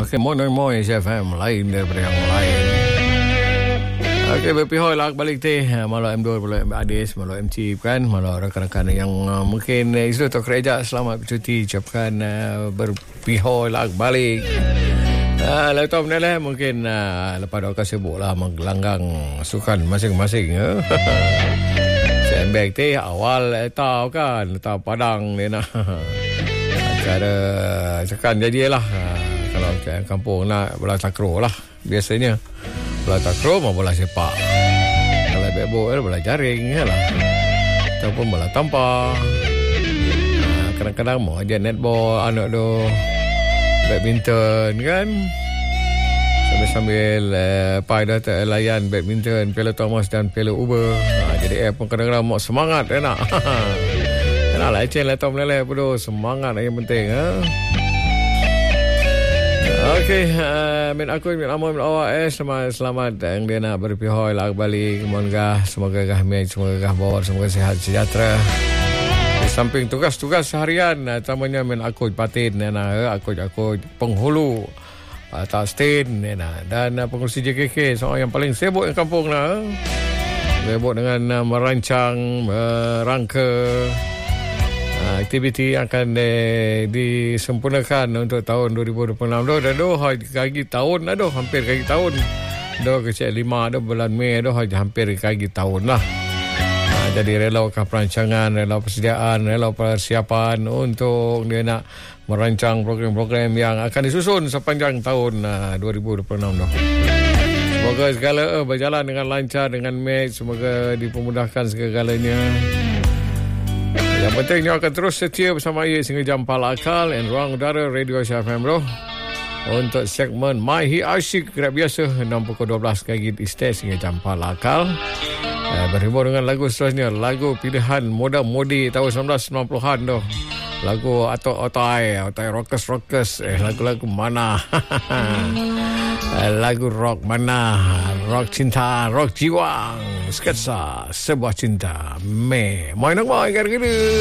Okey, moy FM lain daripada yang lain. Okey, berpihak lah balik teh. Malah M2, malah Adis, malah MC kan, malah rakan-rakan yang mungkin itu atau kerja selamat bercuti. Ucapkan berpihak lah balik. Lalu tahu mana mungkin lepas dah sibuk lah menggelanggang sukan masing-masing. Sembek teh awal tahu kan, tahu Padang ni nak. Cara sekan jadilah. Kalau kampung nak bola takraw lah biasanya. Bola takraw mau bola sepak. Kalau bebok bola jaring lah. Ataupun bola tampar. Kadang-kadang mau aja netball anak tu. Badminton kan. Sambil pai dah layan badminton Piala Thomas dan Piala Uber. Jadi pun kadang-kadang mau semangat enak. Naklah ecen lah tahu meleleh bodoh. Semangat yang penting. Okey, min aku min amun min awak selamat yang dia nak berpihak lah balik. Semoga semoga bawar, semoga sihat sejahtera. Di samping tugas-tugas seharian, tamanya min aku patin aku penghulu tak stain dan pengurusi JKK seorang yang paling sibuk di kampung sibuk dengan merancang merangka aktiviti yang akan disempurnakan untuk tahun 2026 kaki tahun hampir kaki tahun kecil 5 bulan Mei hampir kaki tahun lah. Jadi relakan perancangan, rela persediaan, rela persiapan untuk dia nak merancang program-program yang akan disusun sepanjang tahun 2026 Semoga segala berjalan dengan lancar, dengan match, semoga dipermudahkan segalanya. Yang pentingnya akan terus setia bersama ia sehingga jam 4 akal dan ruang udara Radio SFM untuk segmen My Hit Asyik kerap biasa 6:12 kaki istes hingga jam 4 akal. Berhubung dengan lagu seterusnya, lagu pilihan moda-modi tahun 1990-an tu. Lagu otai rockers, lagu-lagu mana? Lagu rock mana? Rock cinta, rock jiwa, sketsa sebuah cinta. Mai nak mai gara-gara